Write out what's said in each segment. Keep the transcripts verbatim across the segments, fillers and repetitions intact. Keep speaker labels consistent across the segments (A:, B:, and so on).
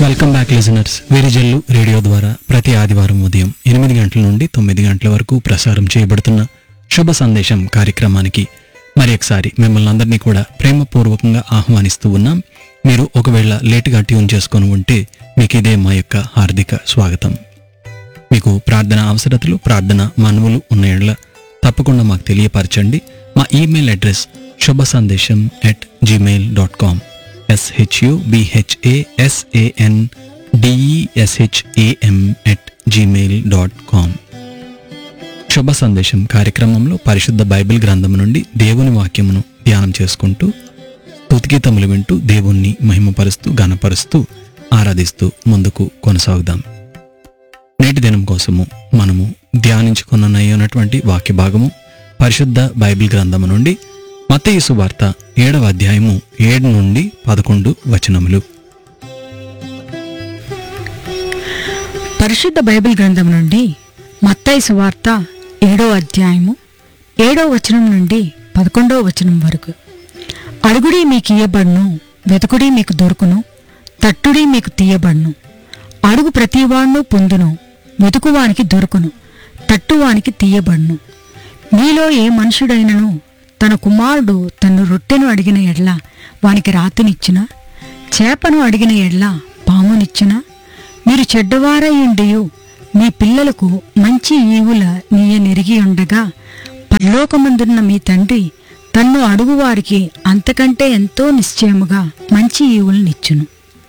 A: Welcome back listeners. వేరిజల్లు radio ద్వారా ప్రతి ఆదివారం ఉదయం ఎనిమిది గంటల నుండి తొమ్మిది గంటల వరకు ప్రసారం చేయబడుతున్న శుభ సందేశం కార్యక్రమానికి మరి ఒకసారి మిమ్మల్ని అందరినీ కూడా ప్రేమపూర్వకంగా ఆహ్వానిస్తూ ఉన్నాం. మీరు ఒకవేళ లేటుగా ట్యూన్ చేసుకొని ఉంటే మీకు ఇదే మా యొక్క హార్దిక స్వాగతం. మీకు ప్రార్థన అవసరతలు, ప్రార్థన మనవులు ఉన్న యెడల తప్పకుండా మాకు తెలియపరచండి. మా ఈమెయిల్ అడ్రస్ శుభ సందేశం at Gmail dot com ఎస్హెచ్యుబిహెచ్ఏఎస్ఏఎన్డిఈఎస్హెచ్ఏఎం at Gmail dot com. శుభ సందేశం కార్యక్రమంలో పరిశుద్ధ బైబిల్ గ్రంథం నుండి దేవుని వాక్యమును ధ్యానం చేసుకుంటూ స్తుతిగీతములు వింటూ దేవుణ్ణి మహిమపరుస్తూ ఘనపరుస్తూ ఆరాధిస్తూ ముందుకు కొనసాగుదాం. నేటి దినం కోసము మనము ధ్యానించుకున్నటువంటి వాక్య భాగము పరిశుద్ధ బైబిల్ గ్రంథము నుండి మత్తయి సువార్త ఏడవ అధ్యాయము ఏడు నుండి పదకొండు వచనములు.
B: పరిశుద్ధ బైబిల్ గ్రంథం నుండి మత్తయి సువార్త ఏడో అధ్యాయము ఏడో వచనం నుండి పదకొండో వచనం వరకు. అడుగుడి మీకు ఇయ్యబడును, వెతుకుడి మీకు దొరుకును, తట్టుడి మీకు తీయబడును. అడుగు ప్రతివాడును పొందును, వెతుకువానికి దొరుకును, తట్టువానికి తీయబడును. మీలో ఏ మనుషుడైనను తన కుమారుడు తను రొట్టెను అడిగిన ఎడ్ల వానికి రాతినిచ్చిన, చేపను అడిగిన ఎడ్ల పామునిచ్చిన, మీరు చెడ్డవారయ్యుండియు మీ పిల్లలకు మంచి ఈవుల నీయ నెరిగి ఉండగా పరలోకమందున్న మీ తండ్రి తన్ను అడుగువారికి అంతకంటే ఎంతో నిశ్చయముగా మంచి ఈవులనిచ్చును.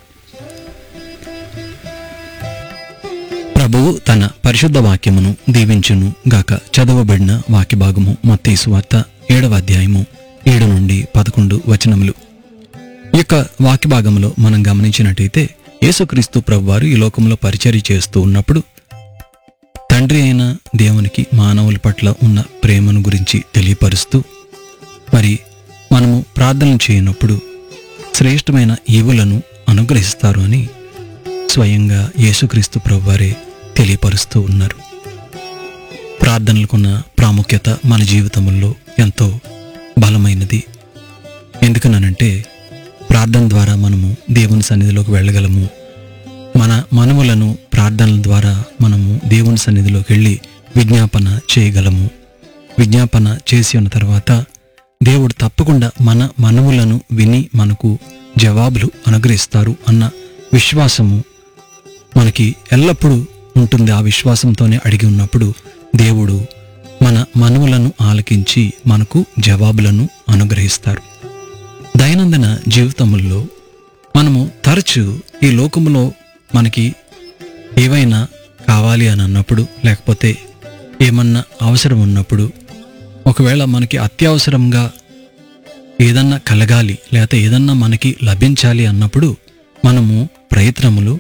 A: ప్రభువు తన పరిశుద్ధ వాక్యమును దీవించును గాక. చదవబడిన వాక్య భాగము మత్తయి సువార్త ఏడవ అధ్యాయము ఏడు నుండి పదకొండు వచనములు. ఈ యొక్క వాక్య భాగంలో మనం గమనించినట్టయితే యేసుక్రీస్తు ప్రభువారు ఈ లోకంలో పరిచర్య చేస్తూ ఉన్నప్పుడు తండ్రి అయిన దేవునికి మానవుల పట్ల ఉన్న ప్రేమను గురించి తెలియపరుస్తూ, మరి మనము ప్రార్థనలు చేయనప్పుడు శ్రేష్టమైన ఈవులను అనుగ్రహిస్తారు అని స్వయంగా యేసుక్రీస్తు ప్రభువారే తెలియపరుస్తూ ఉన్నారు. ప్రార్థనలకున్న ప్రాముఖ్యత మన జీవితంలో ఎంతో బలమైనది. ఎందుకనంటే ప్రార్థన ద్వారా మనము దేవుని సన్నిధిలోకి వెళ్ళగలము. మన మనవులను ప్రార్థనల ద్వారా మనము దేవుని సన్నిధిలోకి వెళ్ళి విజ్ఞాపన చేయగలము. విజ్ఞాపన చేసి ఉన్న తర్వాత దేవుడు తప్పకుండా మన మనవులను విని మనకు జవాబులు అనుగ్రహిస్తారు అన్న విశ్వాసము మనకి ఎల్లప్పుడూ ఉంటుంది. ఆ విశ్వాసంతోనే అడిగి ఉన్నప్పుడు దేవుడు మన మనవులను ఆలకించి మనకు జవాబులను అనుగ్రహిస్తారు. దైనందిన జీవితముల్లో మనము తరచూ ఈ లోకములో మనకి ఏవైనా కావాలి అని అన్నప్పుడు, లేకపోతే ఏమన్నా అవసరం ఉన్నప్పుడు, ఒకవేళ మనకి అత్యవసరంగా ఏదన్నా కలగాలి లేకపోతే ఏదన్నా మనకి లభించాలి అన్నప్పుడు మనము ప్రయత్నములు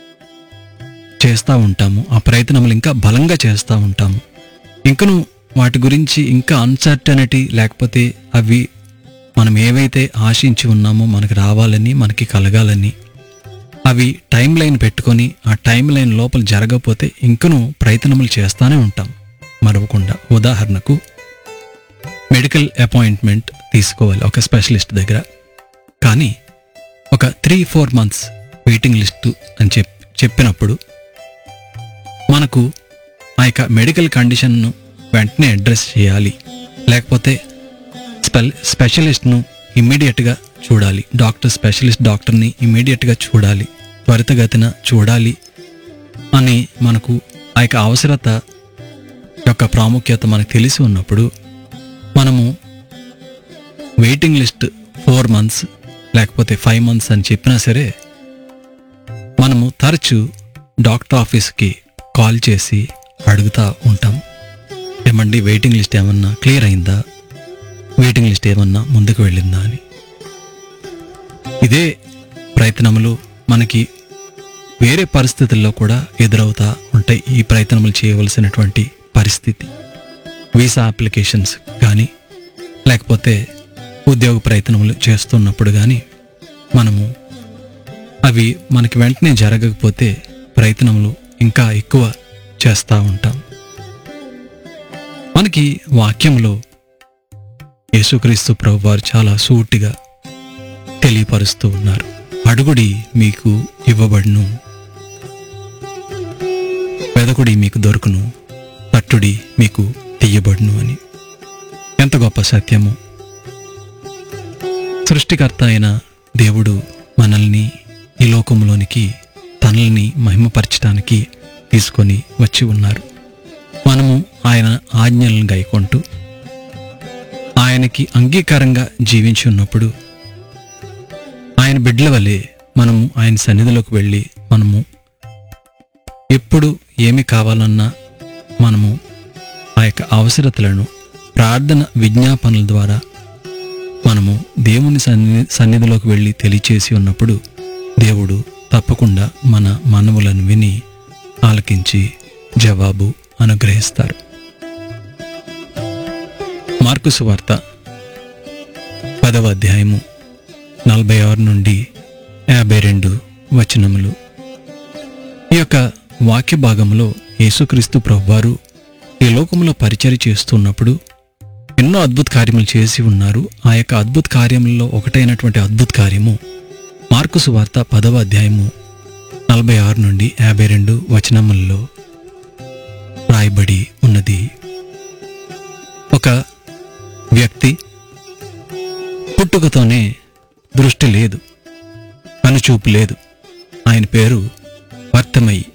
A: చేస్తూ ఉంటాము. ఆ ప్రయత్నములు ఇంకా బలంగా చేస్తూ ఉంటాము. ఇంకను వాటి గురించి ఇంకా అన్సర్టనిటీ, లేకపోతే అవి మనం ఏవైతే ఆశించి ఉన్నామో మనకి రావాలని, మనకి కలగాలని, అవి టైం లైన్ పెట్టుకొని ఆ టైం లైన్ లోపల జరగకపోతే ఇంకను ప్రయత్నములు చేస్తూనే ఉంటాం మరవకుండా. ఉదాహరణకు మెడికల్ అపాయింట్మెంట్ తీసుకోవాలి ఒక స్పెషలిస్ట్ దగ్గర, కానీ ఒక three four months waiting list అని చెప్ చెప్పినప్పుడు మనకు ఆ యొక్క మెడికల్ కండిషన్ను వెంటనే అడ్రస్ చేయాలి, లేకపోతే స్పె స్పెషలిస్ట్ను ఇమ్మీడియట్గా చూడాలి, డాక్టర్ స్పెషలిస్ట్ డాక్టర్ని ఇమ్మీడియట్గా చూడాలి, త్వరితగతిన చూడాలి అని మనకు ఆ యొక్క అవసరత యొక్క ప్రాముఖ్యత మనకు తెలిసి ఉన్నప్పుడు మనము వెయిటింగ్ లిస్ట్ ఫోర్ మంత్స్ లేకపోతే ఫైవ్ మంత్స్ అని చెప్పినా సరే మనము తరచూ డాక్టర్ ఆఫీస్కి కాల్ చేసి అడుగుతూ ఉంటాం, ఏమండి వెయిటింగ్ లిస్ట్ ఏమన్నా క్లియర్ అయిందా, వెయిటింగ్ లిస్ట్ ఏమన్నా ముందుకు వెళ్ళిందా అని. ఇదే ప్రయత్నములు మనకి వేరే పరిస్థితుల్లో కూడా ఎదురవుతూ ఉంటాయి. ఈ ప్రయత్నములు చేయవలసినటువంటి పరిస్థితి వీసా అప్లికేషన్స్ కానీ, లేకపోతే ఉద్యోగ ప్రయత్నములు చేస్తున్నప్పుడు కానీ మనము అవి మనకి వెంటనే జరగకపోతే ప్రయత్నములు ఇంకా ఎక్కువ చేస్తూ ఉంటాం. మనకి వాక్యంలో యేసుక్రీస్తు ప్రభువారు చాలా సూటిగా తెలియపరుస్తూ ఉన్నారు. అడుగుడి మీకు ఇవ్వబడును, వెదకుడి మీకు దొరుకును, తట్టుడి మీకు తీయబడును అని. ఎంత గొప్ప సత్యము! సృష్టికర్త అయిన దేవుడు మనల్ని ఈ లోకంలోనికి తనల్ని మహిమపరచడానికి తీసుకొని వచ్చి ఉన్నారు. మనము ఆయన ఆజ్ఞలను గైకొంటూ ఆయనకి అంగీకారంగా జీవించి ఉన్నప్పుడు ఆయన బిడ్డల వలె మనము ఆయన సన్నిధిలోకి వెళ్ళి మనము ఎప్పుడు ఏమి కావాలన్నా మనము ఆ యొక్క అవసరతలను ప్రార్థన విజ్ఞాపనల ద్వారా మనము దేవుని సన్ని సన్నిధిలోకి వెళ్ళి తెలియచేసి ఉన్నప్పుడు దేవుడు తప్పకుండా మన మనవులను విని ఆలకించి జవాబు అనుగ్రహిస్తారు. మార్కు సువార్త పదవ అధ్యాయము నలభై ఆరు నుండి యాభై రెండు వచనములు. ఈ యొక్క వాక్య భాగంలో యేసుక్రీస్తు ప్రభువారు ఈ లోకంలో పరిచర్య చేస్తున్నప్పుడు ఎన్నో అద్భుత కార్యములు చేసి ఉన్నారు. ఆ యొక్క అద్భుత కార్యములలో ఒకటైనటువంటి అద్భుత కార్యము మార్కు సువార్త పదవ అధ్యాయము నలభై ఆరు నుండి యాభై రెండు వచనములలో రాయబడి ఉన్నది. ఒక వ్యక్తి పుట్టుకతోనే దృష్టి లేదు, కనుచూపు లేదు. ఆయన పేరు బర్తిమయి.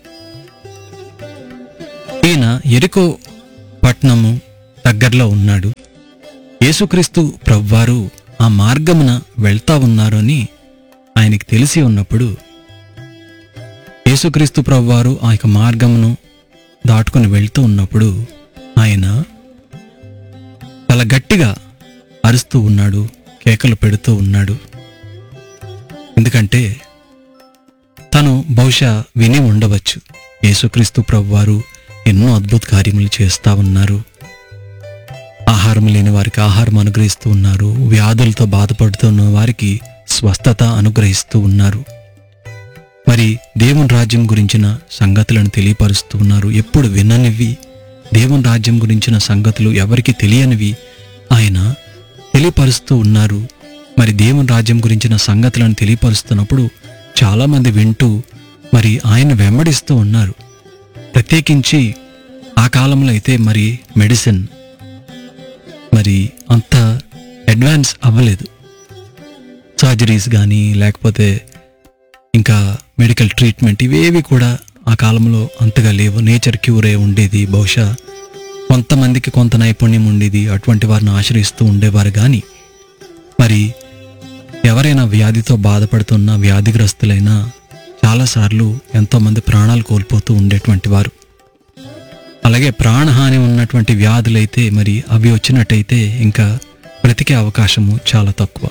A: ఈయన యెరికో పట్టణము దగ్గరలో ఉన్నాడు. యేసుక్రీస్తు ప్రభువారు ఆ మార్గమున వెళ్తా ఉన్నారు అని ఆయనకి తెలిసి ఉన్నప్పుడు యేసుక్రీస్తు ప్రభువారు ఆ యొక్క మార్గమును దాటుకుని వెళ్తూ ఉన్నప్పుడు ఆయన చాలా గట్టిగా అరుస్తూ ఉన్నాడు, కేకలు పెడుతూ ఉన్నాడు. ఎందుకంటే తను బహుశా విని ఉండవచ్చు, యేసుక్రీస్తు ప్రభువారు ఎన్నో అద్భుత కార్యములు చేస్తూ ఉన్నారు, ఆహారం లేని వారికి ఆహారం అనుగ్రహిస్తూ ఉన్నారు, వ్యాధులతో బాధపడుతున్న వారికి స్వస్థత అనుగ్రహిస్తూ ఉన్నారు, మరి దేవుని రాజ్యం గురించిన సంగతులను తెలియపరుస్తూ ఉన్నారు. ఎప్పుడు విననివి దేవుని రాజ్యం గురించిన సంగతులు ఎవరికి తెలియనివి ఆయన తెలియపరుస్తూ ఉన్నారు. మరి దేవుని రాజ్యం గురించిన సంగతులను తెలియపరుస్తున్నప్పుడు చాలామంది వింటూ మరి ఆయన వెంబడిస్తూ ఉన్నారు. ప్రత్యేకించి ఆ కాలంలో అయితే మరి మెడిసిన్ మరి అంత అడ్వాన్స్ అవ్వలేదు. సర్జరీస్ కానీ లేకపోతే ఇంకా మెడికల్ ట్రీట్మెంట్ ఇవేవి కూడా ఆ కాలంలో అంతగా లేవు. నేచర్ క్యూరే ఉండేది. బహుశా కొంతమందికి కొంత నైపుణ్యం ఉండేది, అటువంటి వారిని ఆశ్రయిస్తూ ఉండేవారు. కానీ మరి ఎవరైనా వ్యాధితో బాధపడుతున్న వ్యాధిగ్రస్తులైనా చాలాసార్లు ఎంతోమంది ప్రాణాలు కోల్పోతూ ఉండేటువంటి వారు. అలాగే ప్రాణహాని ఉన్నటువంటి వ్యాధులైతే మరి అవి వచ్చినట్టయితే ఇంకా బ్రతికే అవకాశము చాలా తక్కువ.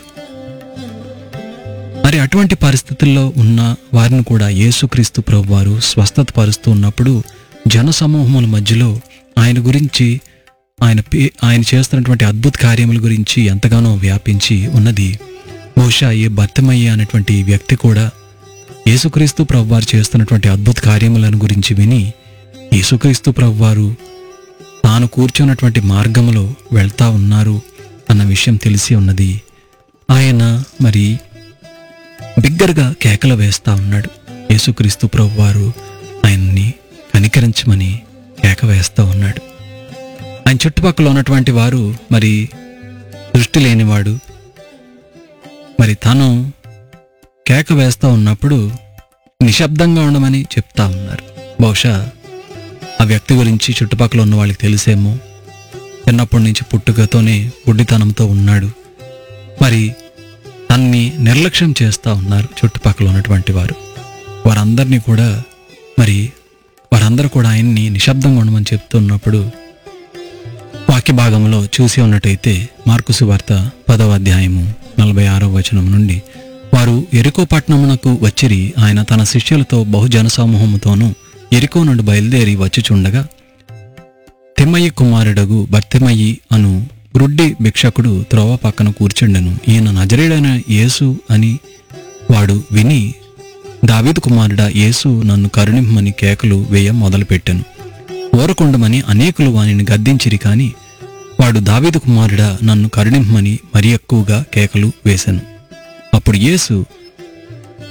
A: మరి అటువంటి పరిస్థితుల్లో ఉన్న వారిని కూడా యేసుక్రీస్తు ప్రభువారు స్వస్థత పరుస్తూ ఉన్నప్పుడు జనసమూహముల మధ్యలో ఆయన గురించి ఆయన ఆయన చేస్తున్నటువంటి అద్భుత కార్యముల గురించి ఎంతగానో వ్యాపించి ఉన్నది. బహుశా ఈ బర్తిమయి అనేటువంటి వ్యక్తి కూడా యేసుక్రీస్తు ప్రభువారు చేస్తున్నటువంటి అద్భుత కార్యములను గురించి విని యేసుక్రీస్తు ప్రభువారు తాను కూర్చున్నటువంటి మార్గములో వెళ్తా ఉన్నారు అన్న విషయం తెలిసి ఉన్నది. ఆయన మరి బిగ్గరగా కేకలు వేస్తా ఉన్నాడు. యేసుక్రీస్తు ప్రభువారు ఆయన్ని కనికరించమని కేక వేస్తా ఉన్నాడు. ఆయన చుట్టుపక్కల ఉన్నటువంటి వారు మరి దృష్టి లేనివాడు, మరి తను కేక వేస్తా ఉన్నప్పుడు నిశ్శబ్దంగా ఉండమని చెప్తా ఉన్నారు. బహుశా ఆ వ్యక్తి గురించి చుట్టుపక్కల ఉన్న వాళ్ళకి తెలిసేమో, చిన్నప్పటి నుంచి పుట్టుకతోనే గుడ్డితనంతో ఉన్నాడు. మరి తన్ని నిర్లక్ష్యం చేస్తూ ఉన్నారు చుట్టుపక్కల ఉన్నటువంటి వారు. వారందరినీ కూడా మరి వారందరూ కూడా ఆయన్ని నిశ్శబ్దంగా ఉండమని చెప్తున్నప్పుడు వాక్య భాగంలో చూసి ఉన్నట్టయితే మార్కు సువార్త పదవ అధ్యాయము నలభై ఆరవ వచనం నుండి, వారు యెరికో పట్టణమునకు వచ్చిరి. ఆయన తన శిష్యులతో బహుజన సమూహముతోనూ యెరికో నుండి బయలుదేరి వచ్చుచుండగా తిమ్మయి కుమారుడగు బర్తిమయి అను గ్రుడ్డి భిక్షకుడు త్రోవ పక్కన కూర్చుండెను. ఈయన నజరేయుడైన యేసు అని వాడు విని, దావీదు కుమారుడా యేసు, నన్ను కరుణింపమని కేకలు వేయ మొదలుపెట్టెను. ఊరకుండమని అనేకులు వానిని గద్దించిరి. కాని వాడు దావీదు కుమారుడా, నన్ను కరుణింపమని మరి ఎక్కువగా కేకలు వేసెను. అప్పుడు యేసు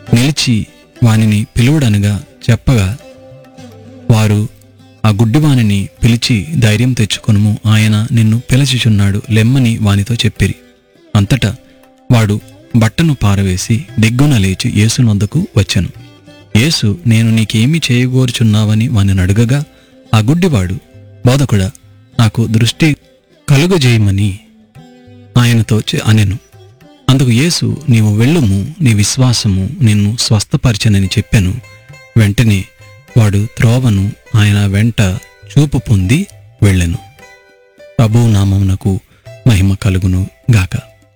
A: నిలిచి వానిని పిలువడనగా చెప్పగా వారు ఆ గుడ్డివానిని పిలిచి ధైర్యం తెచ్చుకొనుము, ఆయన నిన్ను పిలిచిచున్నాడు లెమ్మని వానితో చెప్పిరి. అంతటా వాడు బట్టను పారవేసి దిగ్గున లేచి యేసు వద్దకు వచ్చెను. యేసు, నేను నీకేమి చేయగోరుచున్నావని వానిని అడుగగా ఆ గుడ్డివాడు, బోధకుడా, నాకు దృష్టి కలుగజేయమని ఆయనతో చె- అనెను. అందుకు యేసు, నీవు వెళ్ళుము, నీ విశ్వాసము నిన్ను స్వస్థపరిచెనని చెప్పెను. వెంటనే వాడు త్రోవను ఆయన వెంట చూపు పొంది వెళ్ళెను. ప్రభువు నామమునకు మహిమ కలుగును గాక.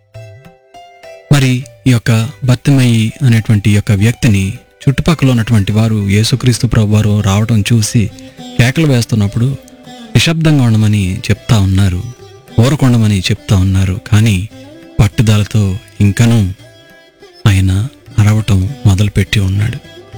A: మరి ఈ యొక్క బర్తిమయి అనేటువంటి ఈ యొక్క వ్యక్తిని చుట్టుపక్కల ఉన్నటువంటి వారు యేసుక్రీస్తు ప్రభువారు రావటం చూసి కేకలు వేస్తున్నప్పుడు నిశ్శబ్దంగా ఉండమని చెప్తా ఉన్నారు, ఊరకొండమని చెప్తా ఉన్నారు. కానీ పట్టుదలతో ఇంకనూ ఆయన అరవటం మొదలుపెట్టి ఉన్నాడు.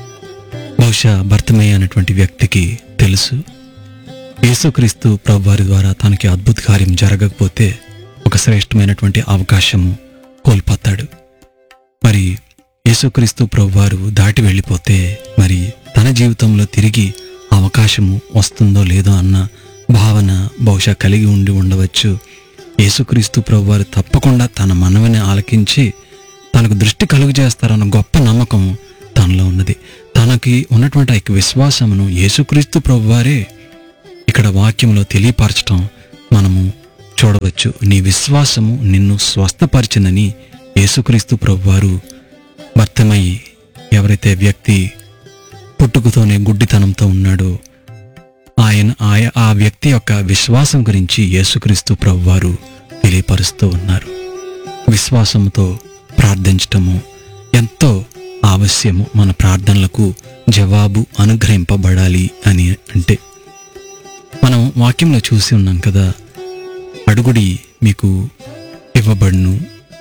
A: బహుశా బర్తిమయి అనేటువంటి వ్యక్తికి తెలుసు, యేసుక్రీస్తు ప్రభువారి ద్వారా తనకి అద్భుత కార్యం జరగకపోతే ఒక శ్రేష్టమైనటువంటి అవకాశము కోల్పోతాడు. మరి యేసుక్రీస్తు ప్రభువారు దాటి వెళ్ళిపోతే మరి తన జీవితంలో తిరిగి అవకాశము వస్తుందో లేదో అన్న భావన బహుశా కలిగి ఉండి ఉండవచ్చు. యేసుక్రీస్తు ప్రభువారు తప్పకుండా తన మనవిని ఆలకించి తనకు దృష్టి కలుగు చేస్తారన్న గొప్ప నమ్మకం తనలో ఉన్నది. తనకి ఉన్నటువంటి ఆ యొక్క విశ్వాసమును యేసుక్రీస్తు ప్రభువారే ఇక్కడ వాక్యంలో తెలియపరచటం మనము చూడవచ్చు. నీ విశ్వాసము నిన్ను స్వస్థపరిచిందని యేసుక్రీస్తు ప్రభువారు బర్తిమయి, ఎవరైతే వ్యక్తి పుట్టుకతోనే గుడ్డితనంతో ఉన్నాడో ఆయన ఆయ ఆ వ్యక్తి యొక్క విశ్వాసం గురించి యేసుక్రీస్తు ప్రభువారు తెలియపరుస్తూ ఉన్నారు. విశ్వాసంతో ప్రార్థించటము ఎంతో ఆవశ్యము. మన ప్రార్థనలకు జవాబు అనుగ్రహింపబడాలి అని అంటే మనం వాక్యంలో చూసి ఉన్నాం కదా, అడుగుడి మీకు ఇవ్వబడును,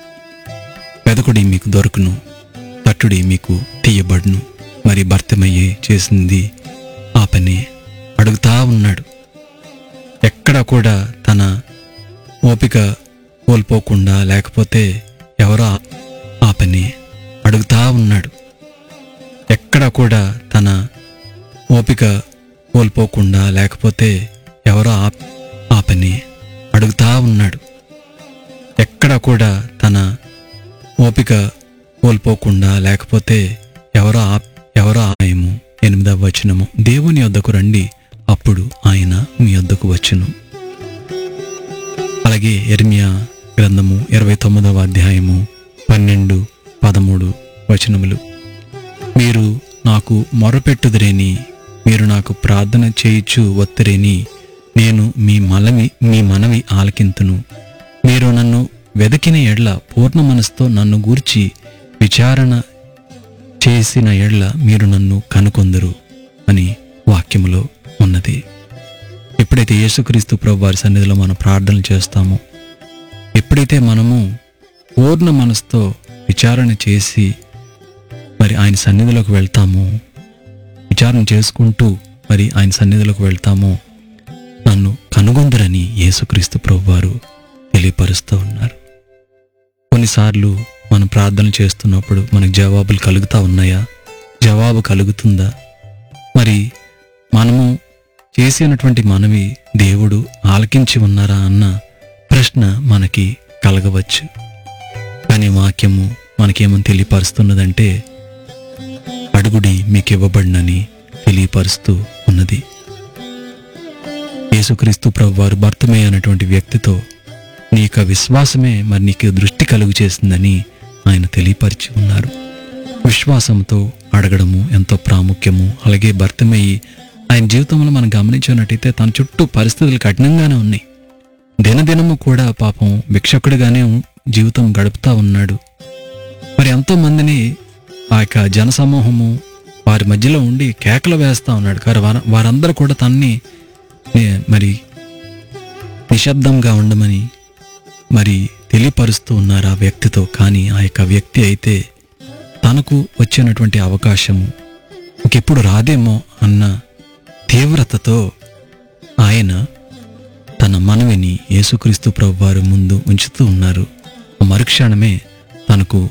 A: వెదకుడి మీకు దొరుకును, తట్టుడి మీకు తీయబడును. మరి బర్తిమయి చేసింది ఆ పని, అడుగుతా ఉన్నాడు. ఎక్కడ కూడా తన ఓపిక కోల్పోకుండా, లేకపోతే ఎవరో ఆ పని అడుగుతా ఉన్నాడు. ఎక్కడ కూడా తన ఓపిక కోల్పోకుండా, లేకపోతే ఎవరో ఆ పని అడుగుతా ఉన్నాడు. ఎక్కడ కూడా తన ఓపిక కోల్పోకుండా, లేకపోతే ఎవరో ఆ ఎవరో ఆయము. ఎనిమిదవ వచనము, దేవుని యొద్దకు రండి, అప్పుడు ఆయన మీ యొద్దకు వచ్చును. అలాగే యెర్మీయా గ్రంథము ఇరవై తొమ్మిదవ అధ్యాయము పన్నెండు పదమూడు వచనములు, మీరు నాకు మొరపెట్టుదురేని, మీరు నాకు ప్రార్థన చేయిచు వత్తురేని, నేను మీ మనవి మీ మనవి ఆలకింతును. మీరు నన్ను వెదకిన ఎడ్ల పూర్ణ మనసుతో నన్ను గూర్చి విచారణ చేసిన ఎడ్ల మీరు నన్ను కనుకొందురు అని వాక్యములో ఉన్నది. ఎప్పుడైతే యేసుక్రీస్తు ప్రభువారి సన్నిధిలో మనం ప్రార్థనలు చేస్తామో, ఎప్పుడైతే మనము పూర్ణ మనసుతో విచారణ చేసి మరి ఆయన సన్నిధిలోకి వెళ్తామో, విచారణ చేసుకుంటూ మరి ఆయన సన్నిధిలోకి వెళ్తామో, నన్ను కనుగొందరని యేసుక్రీస్తు ప్రభువారు తెలియపరుస్తూ ఉన్నారు. కొన్నిసార్లు మనం ప్రార్థన చేస్తున్నప్పుడు మనకు జవాబులు కలుగుతూ ఉన్నాయా? జవాబు కలుగుతుందా? మరి మనము చేసినటువంటి మనవి దేవుడు ఆలకించి ఉన్నారా అన్న ప్రశ్న మనకి కలగవచ్చు. కానీ వాక్యము మనకేమని తెలియపరుస్తున్నదంటే, అడుగుడి మీకు ఇవ్వబడినని తెలియపరుస్తూ ఉన్నది. యేసుక్రీస్తు ప్రభువారు బర్తిమయి అనేటువంటి వ్యక్తితో నీ యొక్క విశ్వాసమే మరి నీకు దృష్టి కలుగు చేసిందని ఆయన తెలియపరిచి ఉన్నారు. విశ్వాసంతో అడగడము ఎంతో ప్రాముఖ్యము. అలాగే బర్తిమయి ఆయన జీవితంలో మనం గమనించినట్టయితే తన చుట్టూ పరిస్థితులు కఠినంగానే ఉన్నాయి. దినదినము కూడా పాపం భిక్షకుడిగానే జీవితం గడుపుతా ఉన్నాడు. మరి ఎంతో మందిని ఆ యొక్క జనసమూహము వారి మధ్యలో ఉండి కేకలు వేస్తూ ఉన్నాడు. కానీ వార వారందరూ కూడా తన్ని మరి నిశ్శబ్దంగా ఉండమని మరి తెలియపరుస్తూ ఉన్నారు ఆ వ్యక్తితో. కానీ ఆ యొక్క వ్యక్తి అయితే తనకు వచ్చినటువంటి అవకాశము ఇంకెప్పుడు రాదేమో అన్న తీవ్రతతో ఆయన తన మనవిని యేసుక్రీస్తు ప్రభువారి ముందు ఉంచుతూ ఉన్నారు. ఆ మరుక్షణమే తనకు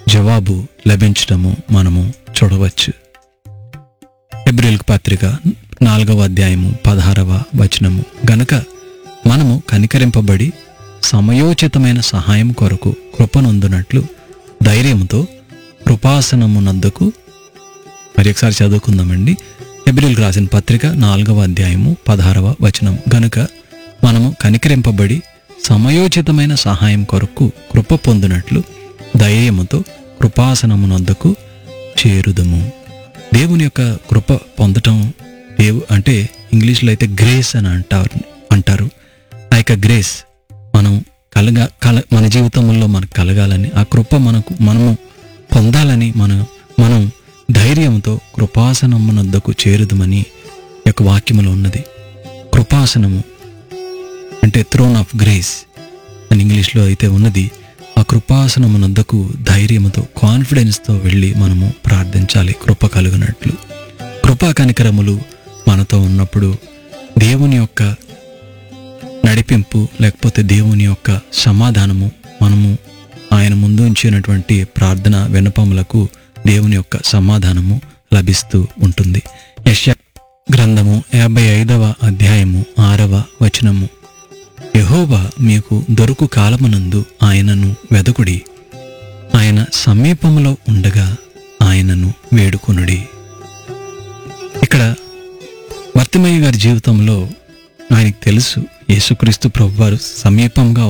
A: జవాబు లభించడము మనము చూడవచ్చు. హెబ్రీయులకు పత్రిక నాలుగవ అధ్యాయము పదహారవ వచనము, గనుక మనము కనికరింపబడి సమయోచితమైన సహాయం కొరకు కృపనొందునట్లు ధైర్యముతో కృపాసనమునందుకు, మరి ఒకసారి చదువుకుందామండి. హెబ్రీయులకు రాసిన పత్రిక నాలుగవ అధ్యాయము పదహారవ వచనం, గనుక మనము కనికరింపబడి సమయోచితమైన సహాయం కొరకు కృప పొందినట్లు ధైర్యముతో కృపాసనమునందుకు చేరుదము. దేవుని యొక్క కృప పొందటం, దేవు అంటే ఇంగ్లీష్లో అయితే గ్రేస్ అని అంటారు అంటారు ఆ యొక్క గ్రేస్ మనం కలగా కల మన జీవితంలో మనకు కలగాలని, ఆ కృప మనకు మనము పొందాలని మన మనం ధైర్యంతో కృపాసనమునొద్దకు చేరుదమని యొక్క వాక్యములో ఉన్నది. కృపాసనము అంటే థ్రోన్ ఆఫ్ గ్రేస్ అని ఇంగ్లీష్లో అయితే ఉన్నది. ఆ కృపాసనమునొద్దకు ధైర్యముతో, కాన్ఫిడెన్స్తో వెళ్ళి మనము ప్రార్థించాలి కృప కలుగునట్లు. కృపా కనికరములు మనతో ఉన్నప్పుడు దేవుని యొక్క నడిపింపు, లేకపోతే దేవుని యొక్క సమాధానము, మనము ఆయన ముందు ఉంచినటువంటి ప్రార్థన విన్నపములకు దేవుని యొక్క సమాధానము లభిస్తూ ఉంటుంది. యెషయా గ్రంథము యాభై ఐదవ అధ్యాయము ఆరవ వచనము, యెహోవా మీకు దొరుకు కాలమునందు ఆయనను వెదకుడి, ఆయన సమీపములో ఉండగా ఆయనను వేడుకొనుడి. ఇక్కడ వర్తిమయ్య గారి జీవితంలో ఆయనకు తెలుసు యేసుక్రీస్తు ప్రభువారు సమీపంగా